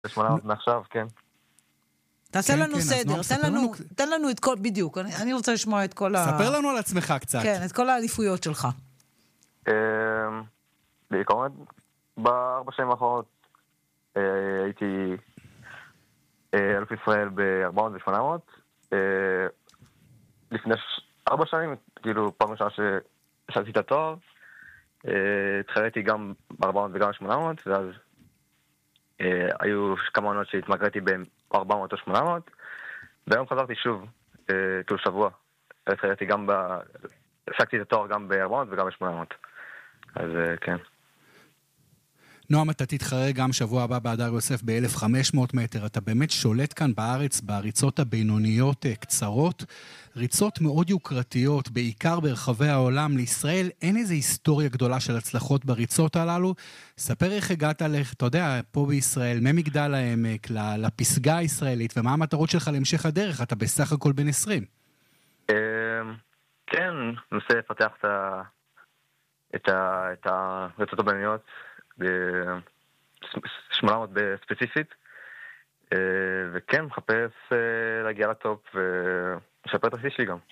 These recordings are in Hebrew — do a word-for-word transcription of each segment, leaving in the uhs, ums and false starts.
שמונה מאות מעכשיו, כן. תעשה לנו סדר, תן לנו את כל, בדיוק, אני רוצה לשמוע את כל ה... ספר לנו על עצמך קצת. כן, את כל האליפויות שלך. בעיקרון, בארבע שנים האחרונות הייתי אלוף ישראל ב-ארבע מאות ו-שמונה מאות. לפני ארבע שנים, כאילו פעם ראשונה שעשיתי את התואר, התחרתי גם ב-ארבע מאות וגם ב-שמונה מאות, ואז היו כמה עונות שהתמקרתי ב-ארבע מאות או שמונה מאות, והיום חזרתי שוב, כאילו שבוע. התחרתי גם ב... השגתי את התואר גם ב-ארבע מאות וגם ב-שמונה מאות. אז כן. נועם, אתה תתחרה גם שבוע הבא בהדר יוסף ב-אלף וחמש מאות מטר. אתה באמת שולט כאן בארץ בריצות הבינוניות קצרות, ריצות מאוד יוקרתיות, בעיקר ברחבי העולם. לישראל אין איזו היסטוריה גדולה של הצלחות בריצות הללו. ספר איך הגעת לך, אתה יודע, פה בישראל, ממגדל העמק, לפסגה הישראלית, ומה המטרות שלך להמשך הדרך? אתה בסך הכל בן עשרים. כן, נושא לפתח את הריצות הבינוניות, ב-שמונה מאות בספציפית, וכן, מחפש להגיע לטופ ולשפר את הסיס שלי גם.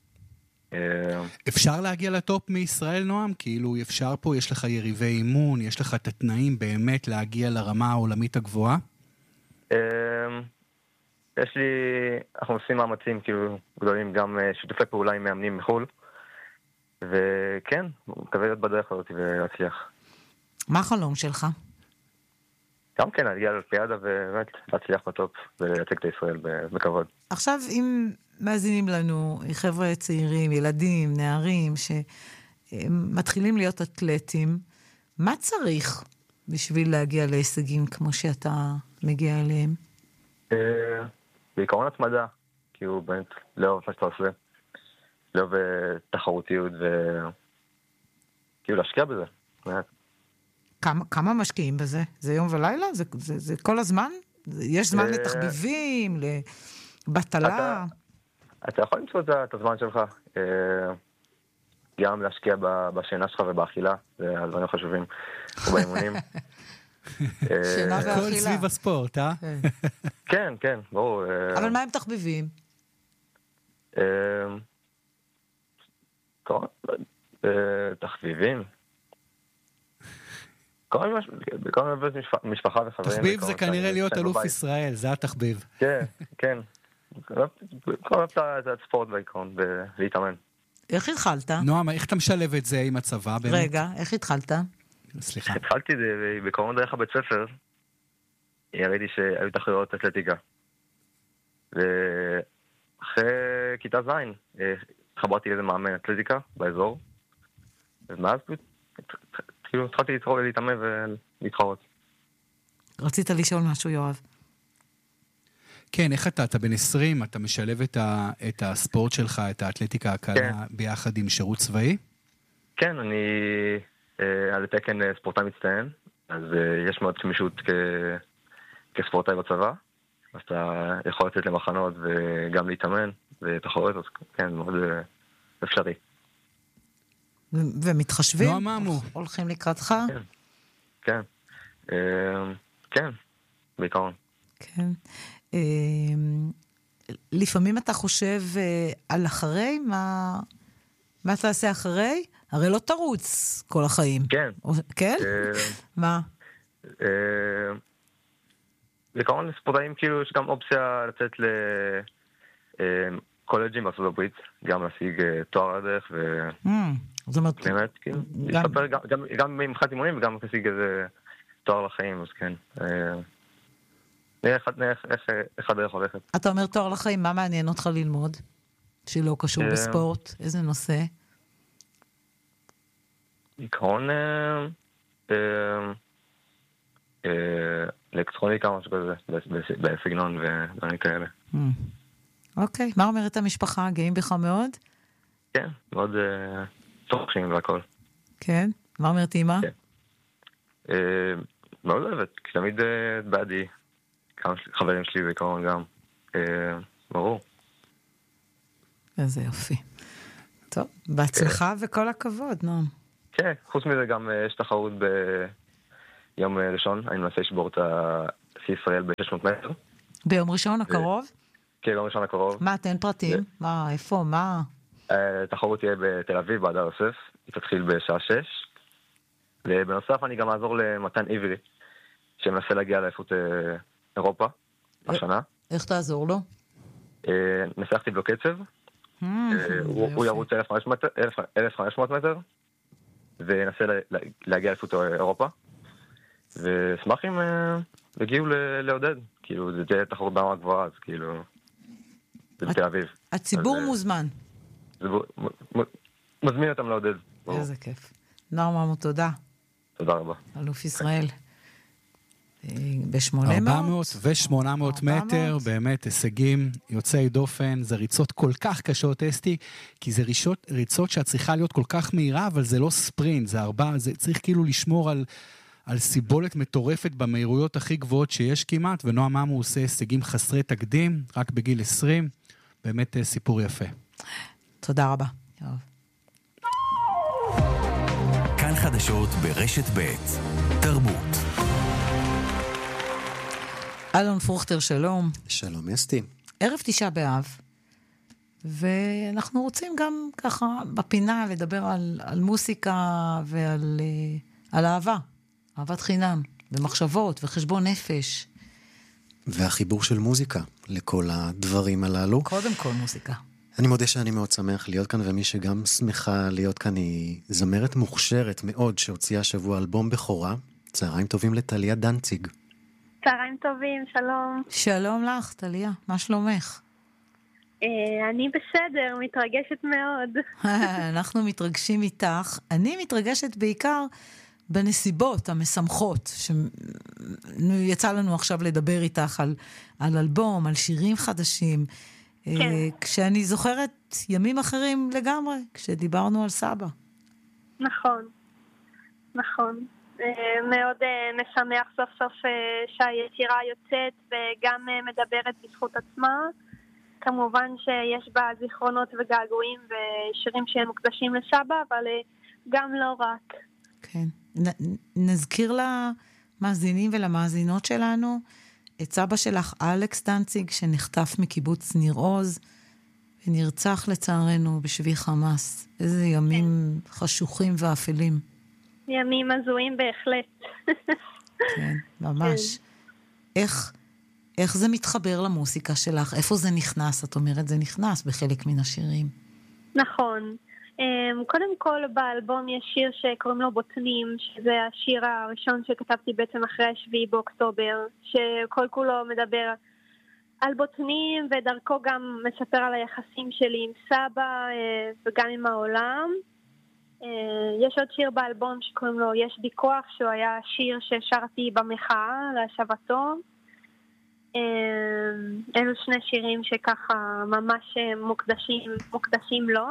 אפשר להגיע לטופ מישראל, נועם? כאילו אפשר פה, יש לך יריבי אימון, יש לך את התנאים באמת להגיע לרמה העולמית הגבוהה? יש לי, אנחנו עושים מאמצים כאילו גדולים, גם שיתופי פעולה עם מאמנים מחול, וכן, מקווה להיות בדרך הזאת ולהצליח. מה החלום שלך? גם כן, להגיע לאולימפיאדה ובאמת להצליח בטופ ולייצג את ישראל בכבוד. עכשיו, אם מאזינים לנו חבר'ה צעירים, ילדים, נערים, שמתחילים להיות אתלטים, מה צריך בשביל להגיע להישגים כמו שאתה מגיע אליהם? בעיקרון התמדה, כי הוא באמת לאהוב מה שאתה עושה, לאהוב תחרותיות וכאילו להשקיע בזה, באמת. כמה, כמה משקיעים בזה? זה יום ולילה? זה, זה, זה כל הזמן? יש זמן לתחביבים, לבטלה? אתה, אתה יכול למצוא את הזמן שלך, גם להשקיע בשינה שלך ובאכילה, זה הדברים חשובים, ובאימונים. שינה ואכילה. הכל סביב הספורט, אה? כן, כן, ברור. אבל מה הם תחביבים? תחביבים? כל משפחה וחברים. תחביב זה כנראה להיות אלוף ישראל, זה התחביב. כן, כן. כל הספורט בעיקרון, ולהתאמן. איך התחלת? נועם, איך אתה משלב את זה עם הצבא? רגע, איך התחלת? סליחה. התחלתי בעיקרון דרך הבית ספר, ראיתי שהיו תחרויות אתלטיקה. ואחרי כיתה זין, חברתי לאיזה מאמן אתלטיקה באזור, ומאז כאילו התחלתי להתאמן ולהתחרות. רצית לשאול משהו, יואב? כן, איך אתה? אתה בן עשרים, אתה משלב את, ה, את הספורט שלך, את האתלטיקה הקלה, כן. ביחד עם שירות צבאי? כן, אני אה, על תקן ספורטאי מצטיין, אז אה, יש מאוד גמישות כ, כספורטאי בצבא, אז אתה יכול לצאת למחנות וגם להתאמן, ותחרות, אז כן, מאוד אה, אפשרי. ומתחשבים? לא אמרנו. הולכים לקראתך? כן, כן, אה, כן, בעיקרון. כן. לפעמים אתה חושב על אחרי, מה, מה תעשה אחרי? הרי לא תרוץ כל החיים. כן. כן? מה? בעיקרון לספורטאים כאילו יש גם אופציה לצאת לקולג'ים בארצות הברית, גם להשיג תואר הדרך ו... זאת אומרת... באמת, כאילו, גם ממחת אימונים וגם להשיג איזה תואר לחיים, אז כן. איך הדרך הולכת. אתה אומר תואר לחיים, מה מעניין אותך ללמוד? שלא קשור בספורט? איזה נושא? עיקרון אלקטרוניקה, משהו כזה, בסגנון ודברים כאלה. אוקיי, מה אומרת המשפחה? גאים בך מאוד? כן, מאוד צורכים והכל. כן? מה אומרת אמא? כן. מאוד אוהבת, כשתמיד בעדי. חברים שלי בעיקרון גם, ברור. איזה יופי. טוב, בהצלחה וכל הכבוד, נועם. כן, חוץ מזה גם יש תחרות ביום ראשון, אני מנסה לשבור את שיא ישראל ב-שש מאות מטר. ביום ראשון הקרוב? כן, ביום ראשון הקרוב. מה, תן פרטים? מה, איפה, מה? התחרות תהיה בתל אביב, בהדר יוסף. היא תתחיל בשעה שש. ובנוסף אני גם אעזור למתן עברי, שמנסה להגיע לאליפות אירופה השנה. איך תעזור לו? נסחתי לו קצב. הוא ירוץ אלף וחמש מאות מטר, וינסה להגיע לאליפות אירופה. ושמח אם הגיעו לעודד. כאילו, זה תהיה תחרות ברמה גבוהה, אז כאילו, זה בתל אביב. הציבור מוזמן. מזמין אותם לעודד. איזה כיף. נועם עמוס, תודה. תודה רבה. אלוף ישראל. ב-שמונה מאות? ארבע מאות ו-שמונה מאות מטר, באמת הישגים יוצאי דופן, זה ריצות כל כך קשות, אסתי, כי זה ריצות, ריצות שאת צריכה להיות כל כך מהירה, אבל זה לא ספרינט, זה ארבע, זה צריך כאילו לשמור על, על סיבולת מטורפת במהירויות הכי גבוהות שיש כמעט, ונועם עמוס עושה הישגים חסרי תקדים, רק בגיל עשרים, באמת סיפור יפה. תודה רבה. כאן חדשות ברשת ב' תרבות. אלון פרוכטר, שלום. שלום, אסתי. ערב תשעה באב, ואנחנו רוצים גם ככה בפינה לדבר על, על מוסיקה ועל על אהבה, אהבת חינם, ומחשבות וחשבון נפש. והחיבור של מוזיקה לכל הדברים הללו. קודם כל מוזיקה. אני מודה שאני מאוד שמח להיות כאן, ומי שגם שמחה להיות כאן היא זמרת מוכשרת מאוד, שהוציאה שבוע אלבום בכורה. צהריים טובים לטליה דנציג. צהריים טובים, שלום. שלום לך, טליה, מה שלומך? אני בסדר, מתרגשת מאוד. אנחנו מתרגשים איתך. אני מתרגשת בעיקר בנסיבות המשמחות, שיצא לנו עכשיו לדבר איתך על, על אלבום, על שירים חדשים, כן. כשאני זוכרת ימים אחרים לגמרי, כשדיברנו על סבא. נכון, נכון. מאוד משמח סוף סוף שהיצירה יוצאת וגם מדברת בזכות עצמה. כמובן שיש בה זיכרונות וגעגועים ושירים שהם מוקדשים לסבא, אבל גם לא רק. כן. נ- נזכיר למאזינים ולמאזינות שלנו את סבא שלך, אלכס דנציג, שנחטף מקיבוץ ניר עוז ונרצח לצערנו בשבי חמאס. איזה ימים חשוכים ואפלים. ימים הזויים בהחלט. כן, ממש. איך, איך זה מתחבר למוסיקה שלך? איפה זה נכנס? את אומרת, זה נכנס בחלק מן השירים. נכון. קודם כל, באלבום יש שיר שקוראים לו בוטנים, שזה השיר הראשון שכתבתי בעצם אחרי השביעי באוקטובר, שכל כולו מדבר על בוטנים, ודרכו גם מספר על היחסים שלי עם סבא וגם עם העולם. יש עוד שיר באלבום שקוראים לו יש בי כוח, שהוא היה שיר ששרתי במחאה להשבתו. אלו שני שירים שככה ממש מוקדשים, מוקדשים לו.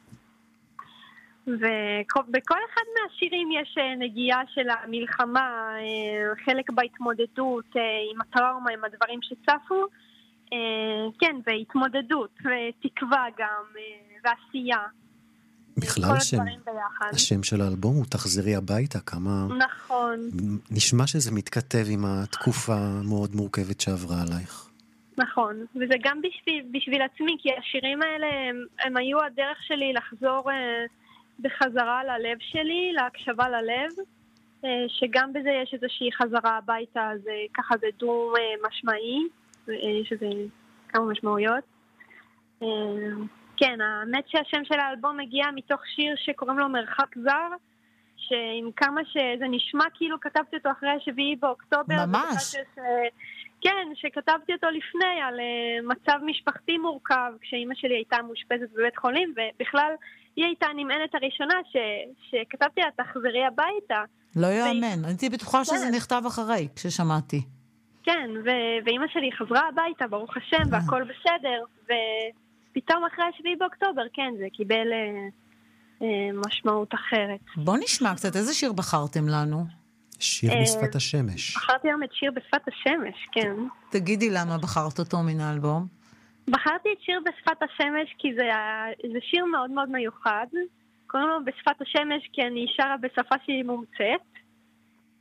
ובכל אחד מהשירים יש נגיעה של המלחמה, חלק בהתמודדות עם הטראומה, עם הדברים שצפו. כן, והתמודדות, ותקווה גם, ועשייה. בכלל השם, השם של האלבום הוא תחזרי הביתה, כמה... נכון. נשמע שזה מתכתב עם התקופה המאוד מורכבת שעברה עלייך. נכון, וזה גם בשביל, בשביל עצמי, כי השירים האלה הם, הם היו הדרך שלי לחזור אה, בחזרה ללב שלי, להקשבה ללב, אה, שגם בזה יש איזושהי חזרה הביתה, אז אה, ככה זה דו אה, משמעי, אה, יש איזה כמה משמעויות. אה, כן, האמת שהשם של האלבום מגיע מתוך שיר שקוראים לו מרחק זר, שעם כמה שזה נשמע כאילו כתבתי אותו אחרי השביעי באוקטובר. ממש. ש... כן, שכתבתי אותו לפני על uh, מצב משפחתי מורכב, כשאימא שלי הייתה מאושפזת בבית חולים, ובכלל היא הייתה הנמענת הראשונה ש... שכתבתי לה תחזרי הביתה. לא יאמן, ו... הייתי בטוחה כן. שזה נכתב אחרי, כששמעתי. כן, ו... ואימא שלי חזרה הביתה, ברוך השם, והכל בסדר, ו... פתאום אחרי השביעי באוקטובר, כן, זה קיבל אה, אה, משמעות אחרת. בוא נשמע קצת, איזה שיר בחרתם לנו? שיר אה, בשפת השמש. בחרתי היום את שיר בשפת השמש, כן. תגידי למה בחרת אותו מן האלבום? בחרתי את שיר בשפת השמש כי זה, זה שיר מאוד מאוד מיוחד. קוראים לו בשפת השמש כי אני שרה בשפה שהיא מומצאת.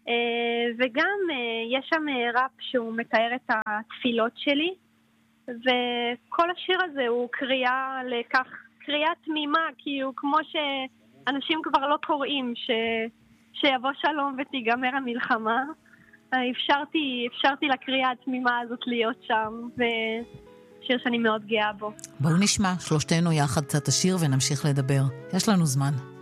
וגם יש שם ראפ שהוא מתאר את התפילות שלי, וכל השיר הזה הוא קריאה לכך, קריאה תמימה, כאילו כמו שאנשים כבר לא קוראים ש... שיבוא שלום ותיגמר המלחמה. אפשרתי, אפשרתי לקריאה התמימה הזאת להיות שם, ושיר שאני מאוד גאה בו. בואו נשמע שלושתנו יחד קצת השיר ונמשיך לדבר. יש לנו זמן.